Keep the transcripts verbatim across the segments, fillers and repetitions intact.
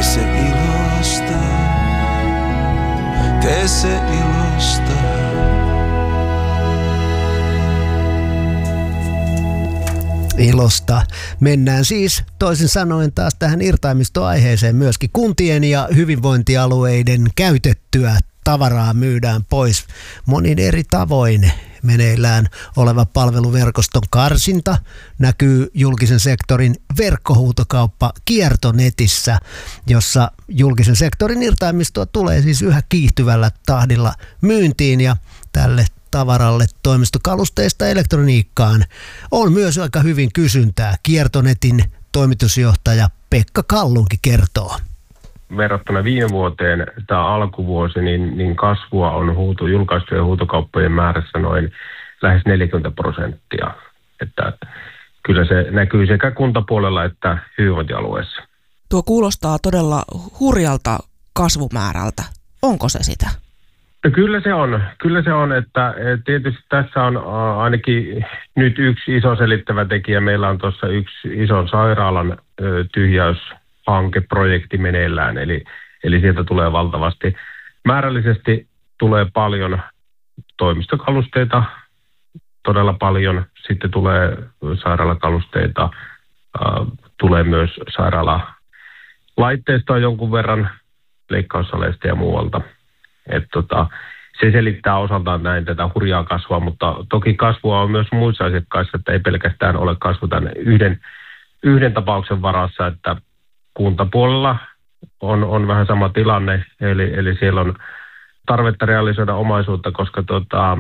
se ilosta, tee se ilosta. Ilosta. Mennään siis toisin sanoen taas tähän irtaimistoaiheeseen myöskin. Kuntien ja hyvinvointialueiden käytettyä tavaraa myydään pois monin eri tavoin. Meneillään oleva palveluverkoston karsinta näkyy julkisen sektorin verkkohuutokauppa kiertonetissä, jossa julkisen sektorin irtaimistoa tulee siis yhä kiihtyvällä tahdilla myyntiin, ja tälle tavaralle toimistokalusteista elektroniikkaan on myös aika hyvin kysyntää. Kiertonetin toimitusjohtaja Pekka Kallunki kertoo. Verrattuna viime vuoteen tämä alkuvuosi, niin, niin kasvua on huuto, julkaistujen huutokauppojen määrässä noin lähes neljäkymmentä prosenttia. Että kyllä se näkyy sekä kuntapuolella että hyvinvointialueessa. Tuo kuulostaa todella hurjalta kasvumäärältä. Onko se sitä? No kyllä se on. Kyllä se on, että tietysti tässä on ainakin nyt yksi iso selittävä tekijä. Meillä on tuossa yksi ison sairaalan tyhjäyshankeprojekti meneillään, eli, eli sieltä tulee valtavasti. Määrällisesti tulee paljon toimistokalusteita, todella paljon. Sitten tulee sairaalakalusteita, tulee myös sairaalalaitteistoa jonkun verran, leikkaussaleista ja muualta. Että tota, se selittää osaltaan näin tätä hurjaa kasvua, mutta toki kasvua on myös muissa asiakkaissa, että ei pelkästään ole kasvu tämän yhden, yhden tapauksen varassa, että kuntapuolella on, on vähän sama tilanne, eli, eli siellä on tarvetta realisoida omaisuutta, koska tota,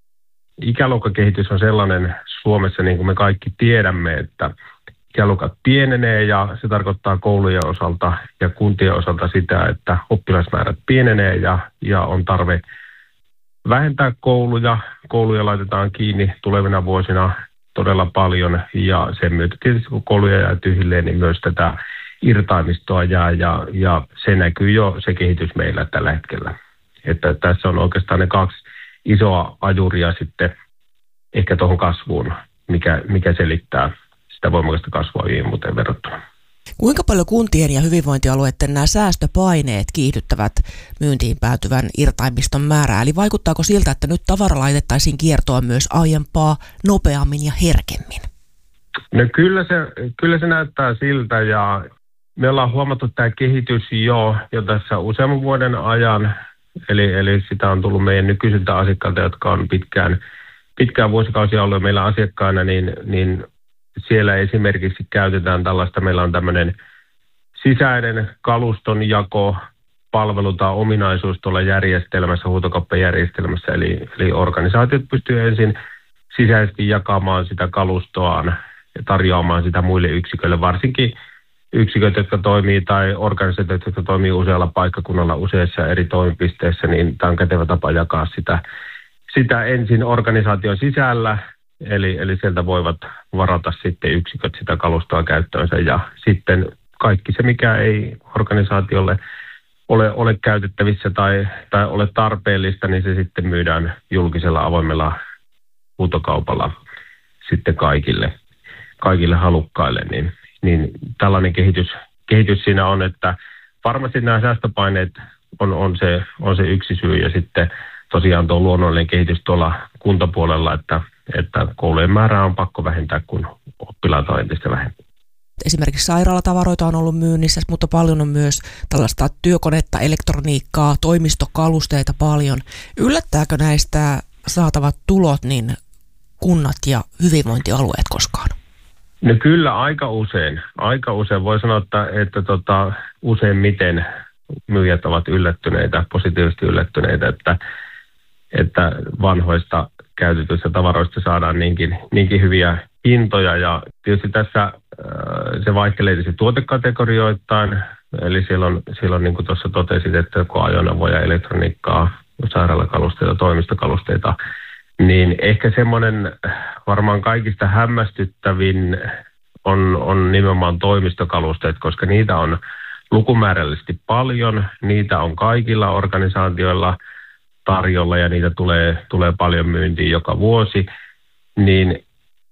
ikäluokkakehitys on sellainen Suomessa, niin kuin me kaikki tiedämme, että ikäluokat pienenee, ja se tarkoittaa koulujen osalta ja kuntien osalta sitä, että oppilasmäärät pienenee ja, ja on tarve vähentää kouluja. Kouluja laitetaan kiinni tulevina vuosina todella paljon, ja sen myötä tietysti kun kouluja jää tyhjilleen, niin myös tätä irtaimistoa jää, ja, ja se näkyy jo se kehitys meillä tällä hetkellä. Että tässä on oikeastaan ne kaksi isoa ajuria sitten ehkä tuohon kasvuun, mikä, mikä selittää sitä voimakasta kasvua viime vuoteen verrattuna. Kuinka paljon kuntien ja hyvinvointialueiden nämä säästöpaineet kiihdyttävät myyntiin päätyvän irtaimiston määrää? Eli vaikuttaako siltä, että nyt tavara laitettaisiin kiertoon myös aiempaa nopeammin ja herkemmin? No kyllä se, kyllä se näyttää siltä, ja me ollaan huomattu tämä kehitys jo, jo tässä useamman vuoden ajan. Eli, eli sitä on tullut meidän nykyisiltä asiakkailta, jotka on pitkään, pitkään vuosikausia ollut meillä asiakkaina, niin, niin siellä esimerkiksi käytetään tällaista, meillä on tämmöinen sisäinen kalustonjako, palvelu tai ominaisuus tuolla järjestelmässä, huutokauppajärjestelmässä, eli, eli organisaatiot pystyy ensin sisäisesti jakamaan sitä kalustoaan ja tarjoamaan sitä muille yksiköille, varsinkin yksiköt, jotka toimii, tai organisaatiot, jotka toimii usealla paikkakunnalla useissa eri toimipisteissä, niin tämä on kätevä tapa jakaa sitä, sitä ensin organisaation sisällä. Eli, eli sieltä voivat varata sitten yksiköt sitä kalustoa käyttöönsä, ja sitten kaikki se, mikä ei organisaatiolle ole, ole käytettävissä tai, tai ole tarpeellista, niin se sitten myydään julkisella avoimella huutokaupalla sitten kaikille, kaikille halukkaille. Niin, niin tällainen kehitys, kehitys siinä on, että varmasti nämä säästöpaineet on, on, se, on se yksi syy, ja sitten tosiaan tuo luonnollinen kehitys tuolla kuntapuolella, että että koulujen määrää on pakko vähentää, kun oppilaita on entistä vähemmän. Esimerkiksi sairaalatavaroita on ollut myynnissä, mutta paljon on myös tällaista työkonetta, elektroniikkaa, toimistokalusteita paljon. Yllättääkö näistä saatavat tulot niin kunnat ja hyvinvointialueet koskaan? No kyllä aika usein. Aika usein voi sanoa, että, että tota, useimmiten myyjät ovat yllättyneitä, positiivisesti yllättyneitä, että, että vanhoista käytetyistä tavaroista saadaan niinkin, niinkin hyviä hintoja, ja tietysti tässä äh, se vaihtelee tietysti tuotekategorioittain, eli siellä on, siellä on niin kuin tuossa totesit, että kun ajoneuvoja, elektroniikkaa, sairaalakalusteita, toimistokalusteita, niin ehkä semmoinen varmaan kaikista hämmästyttävin on, on nimenomaan toimistokalusteet, koska niitä on lukumäärällisesti paljon, niitä on kaikilla organisaatioilla tarjolla, ja niitä tulee, tulee paljon myyntiin joka vuosi, niin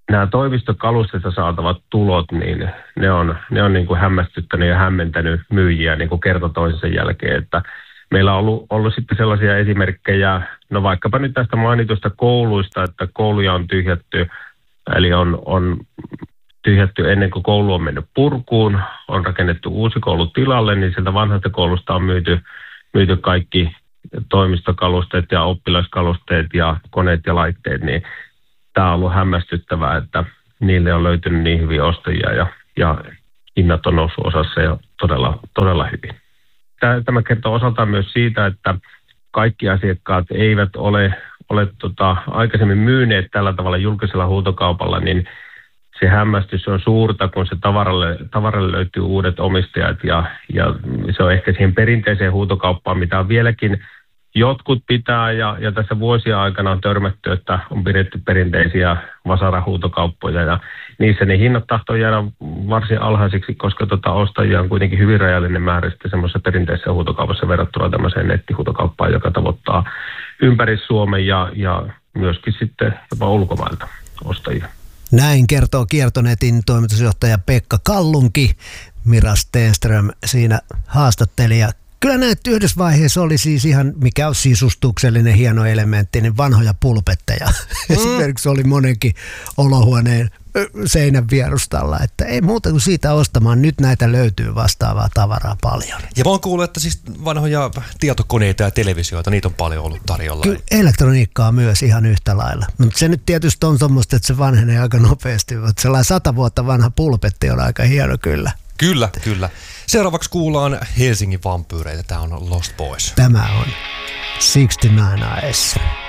nämä toimistokalusteista saatavat tulot, niin ne on, ne on niin kuin hämmästyttänyt ja hämmentänyt myyjiä niin kuin kerta toisensa jälkeen, että meillä on ollut, ollut sitten sellaisia esimerkkejä, no vaikkapa nyt tästä mainitusta kouluista, että kouluja on tyhjätty, eli on, on tyhjätty ennen kuin koulu on mennyt purkuun, on rakennettu uusi koulu tilalle, niin sieltä vanhasta koulusta on myyty, myyty kaikki toimistokalusteet ja oppilaskalusteet ja koneet ja laitteet, niin tämä on ollut hämmästyttävää, että niille on löytynyt niin hyviä ostajia ja, ja hinnat on noussut osassa ja todella, todella hyvin. Tämä kertoo osaltaan myös siitä, että kaikki asiakkaat eivät ole, ole tota, aikaisemmin myyneet tällä tavalla julkisella huutokaupalla, niin se hämmästys on suurta, kun se tavaralle, tavaralle löytyy uudet omistajat ja, ja se on ehkä siihen perinteiseen huutokauppaan, mitä on vieläkin jotkut pitää ja, ja tässä vuosien aikana on törmätty, että on pidetty perinteisiä vasarahuutokauppoja ja niissä ne hinnat tahtoo jäädä varsin alhaisiksi, koska tota ostajia on kuitenkin hyvin rajallinen määrä sitten semmoisessa perinteisessä huutokaupassa verrattuna tämmöiseen nettihuutokauppaan, joka tavoittaa ympäri Suomen ja, ja myöskin sitten jopa ulkomailta ostajia. Näin kertoo Kiertonetin toimitusjohtaja Pekka Kallunki. Mira Stenström siinä haastattelija. Kyllä näet yhdessä vaiheessa oli siis ihan, mikä on sisustuksellinen hieno elementti, niin vanhoja pulpetteja. Mm. Esimerkiksi oli monenkin olohuoneen seinän vierustalla, että ei muuta kuin siitä ostamaan. Nyt näitä löytyy vastaavaa tavaraa paljon. Ja mä oon kuullut, että siis vanhoja tietokoneita ja televisioita, niitä on paljon ollut tarjolla. Kyllä elektroniikkaa myös ihan yhtä lailla. Mutta se nyt tietysti on semmoista, että se vanhenee aika nopeasti. Mutta sellainen sata vuotta vanha pulpetti on aika hieno kyllä. Kyllä, kyllä. Seuraavaksi kuullaan Helsingin vampyyreitä. Tämä on Lost Boys. Tämä on sixty-nine Eyes.